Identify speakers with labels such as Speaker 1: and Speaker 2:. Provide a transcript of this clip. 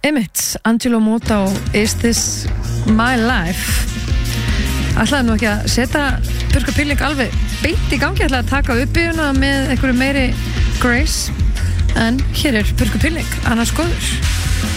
Speaker 1: Einmitt, Angelo Motta og Is This My Life. Ætlaði nú ekki að setja Purka Pilling alveg beint í gangi, ætlaði að taka upp í hana með einhverju meiri grace, en hér er Purka Pilling, annars góður.